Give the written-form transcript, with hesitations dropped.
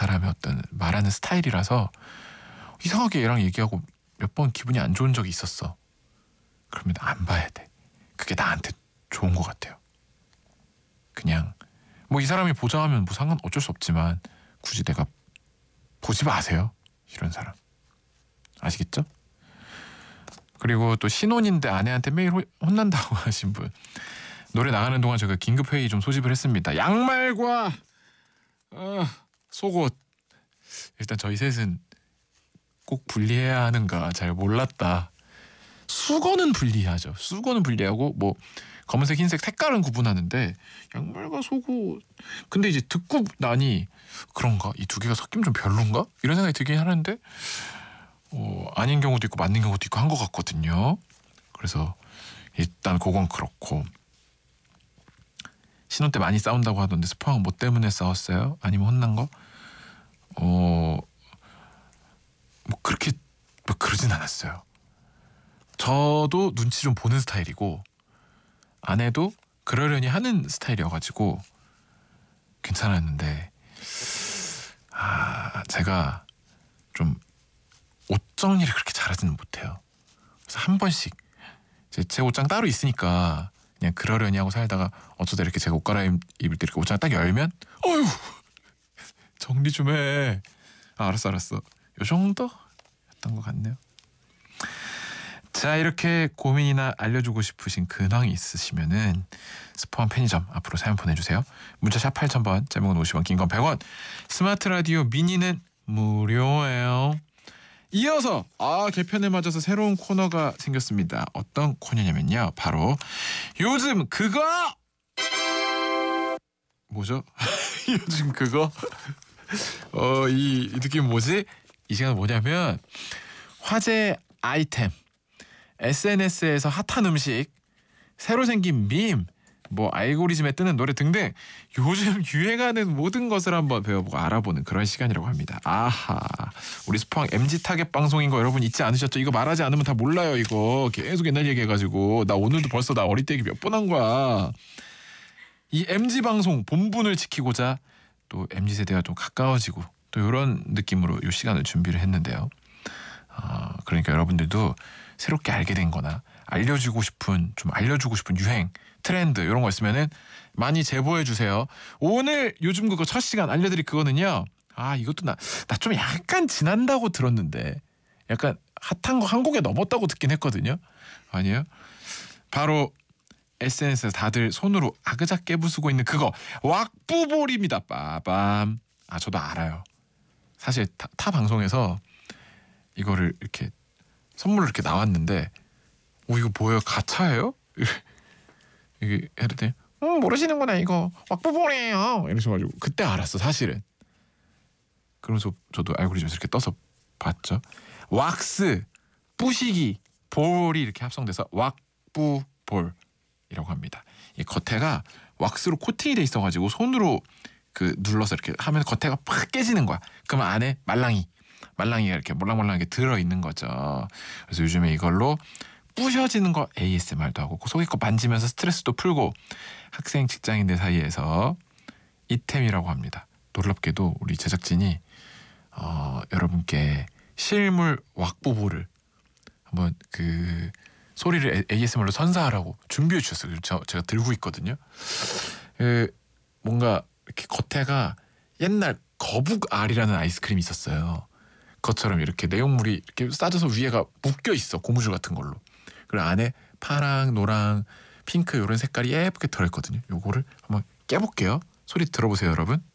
사람의 어떤 말하는 스타일이라서 이상하게 얘랑 얘기하고 몇 번 기분이 안 좋은 적이 있었어. 그러면 안 봐야 돼. 그게 나한테 좋은 것 같아요. 그냥 뭐 이 사람이 보자 하면 뭐 상관 어쩔 수 없지만 굳이 내가 보지 마세요. 이런 사람. 아시겠죠? 그리고 또 신혼인데 아내한테 매일 혼난다고 하신 분. 노래 나가는 동안 제가 긴급회의 좀 소집을 했습니다. 양말과 속옷. 일단 저희 셋은 꼭 분리해야 하는가 잘 몰랐다. 수건은 분리하죠. 수건은 분리하고 뭐 검은색, 흰색 색깔은 구분하는데 양말과 속옷. 근데 이제 듣고 나니 그런가? 이 두 개가 섞이면 좀 별론가? 이런 생각이 들긴 하는데 아닌 경우도 있고 맞는 경우도 있고 한 것 같거든요. 그래서 일단 그건 그렇고 신혼 때 많이 싸운다고 하던데 스포왕 뭐 때문에 싸웠어요? 아니면 혼난 거? 뭐 그렇게 뭐 그러진 않았어요. 저도 눈치 좀 보는 스타일이고 아내도 그러려니 하는 스타일이어가지고 괜찮았는데 제가 좀 옷 정리를 그렇게 잘하지는 못해요. 그래서 한 번씩 제 옷장 따로 있으니까 그냥 그러려니 하고 살다가 어쩌다 이렇게 제가 옷 갈아입을 때 이렇게 옷장 딱 열면 어휴 정리 좀 해. 알았어. 요 정도였던 것 같네요. 자, 이렇게 고민이나 알려주고 싶으신 근황이 있으시면은 스포원 편의점 앞으로 사연 보내주세요. 문자 샵 8000번, 제목은 50원, 긴 건 100원. 스마트 라디오 미니는 무료예요. 이어서 개편을 맞아서 새로운 코너가 생겼습니다. 어떤 코너냐면요, 바로 요즘 그거 뭐죠? 요즘 그거 이 느낌 뭐지? 이 시간은 뭐냐면 화제 아이템, SNS에서 핫한 음식, 새로 생긴 밈, 뭐 알고리즘에 뜨는 노래 등등 요즘 유행하는 모든 것을 한번 배워보고 알아보는 그런 시간이라고 합니다. 아하, 우리 스포왕 MG 타겟 방송인 거 여러분 잊지 않으셨죠? 이거 말하지 않으면 다 몰라요. 이거 계속 옛날 얘기해가지고 나 오늘도 벌써 나 어릴 때 얘기 몇 번 한 거야. 이 MG 방송 본분을 지키고자 또 MG 세대와 좀 가까워지고 또 이런 느낌으로 이 시간을 준비를 했는데요. 그러니까 여러분들도 새롭게 알게 된 거나 알려주고 싶은 유행, 트렌드 이런 거 있으면은 많이 제보해 주세요. 오늘 요즘 그거 첫 시간 알려드릴 그거는요. 이것도 나 좀 약간 지난다고 들었는데 약간 핫한 거 한 곡에 넘었다고 듣긴 했거든요. 아니에요? 바로 SNS에서 다들 손으로 아그작 부수고 있는 그거 왁부볼입니다. 빠밤. 저도 알아요. 사실 타 방송에서 이거를 이렇게 선물로 이렇게 나왔는데 이거 뭐예요? 가차예요? 이게 해도 모르시는구나 이거 왁부볼이에요 이러셔가지고 그때 알았어 사실은. 그러면서 저도 알고리즘에서 이렇게 떠서 봤죠. 왁스, 뿌시기, 볼이 이렇게 합성돼서 왁부볼이라고 합니다. 이 겉에가 왁스로 코팅이 돼 있어가지고 손으로 눌러서 이렇게 하면 겉에가 팍 깨지는 거야. 그러면 안에 말랑이가 이렇게 몰랑몰랑하게 들어있는 거죠. 그래서 요즘에 이걸로 부셔지는 거 ASMR도 하고 속에 거 만지면서 스트레스도 풀고 학생 직장인들 사이에서 이템이라고 합니다. 놀랍게도 우리 제작진이 여러분께 실물 왁부볼을 한번 소리를 ASMR로 선사하라고 준비해 주셨어요. 제가 들고 있거든요. 뭔가 이렇게 겉에가 옛날 거북알이라는 아이스크림이 있었어요. 그것처럼 이렇게 내용물이 이렇게 싸져서 위에가 묶여 있어. 고무줄 같은 걸로. 그리고 안에 파랑, 노랑, 핑크 이런 색깔이 예쁘게 들어있거든요. 요거를 한번 깨볼게요. 소리 들어보세요, 여러분.